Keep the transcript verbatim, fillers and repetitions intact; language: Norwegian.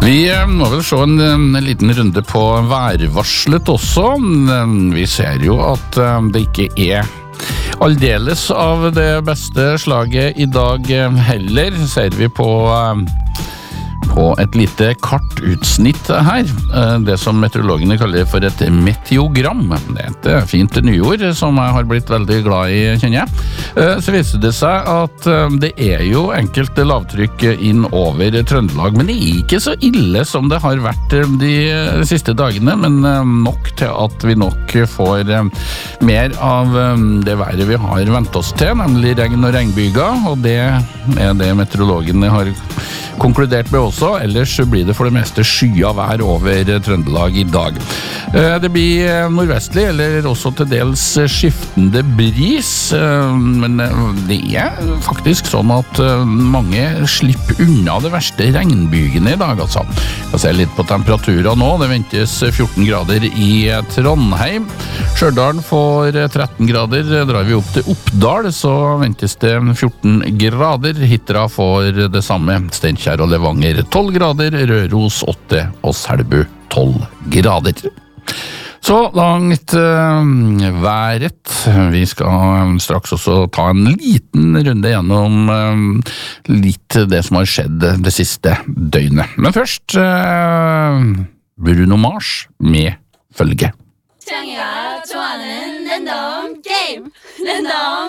Vi må vel se en, en liten runde på værvarslet også. Vi ser jo at det ikke er aldeles av det beste slaget i dag heller, ser vi på på et lite kartutsnitt her. Det som meteorologene kaller for et meteogram. Det er et fint nyord som jeg har blitt veldig glad i, kjenner jeg. Så viser det seg at det er jo enkelte lavtrykk inn over Trøndelag, men det er ikke så ille som det har vært de siste dagene, men nok til at vi nok får mer av det været vi har ventet oss til, nemlig regn og regnbyger, og det er det meteorologene har konkludert med også. Ellers blir det for det meste skya vær over Trøndelag i dag. Det blir nordvestlig, eller også til dels skiftende bris, men det er faktisk sånn at mange slipper unna det verste regnbygene i dag, altså. Jeg ser litt på temperaturen nå. Det ventes fjorten grader i Trondheim. Stjørdal får tretten grader. Drar vi opp til Oppdal, så ventes det fjorten grader. Hitra får det samme. Steinkjer og Levanger tolv grader, Røros åtte og Selbu tolv grader. Så langt uh, været. Vi skal straks også ta en liten runde gjennom uh, litt det som har skjedd det siste døgnet. Men først uh, Bruno Mars med følge. 창이가 좋아하는 랜덤 게임 랜덤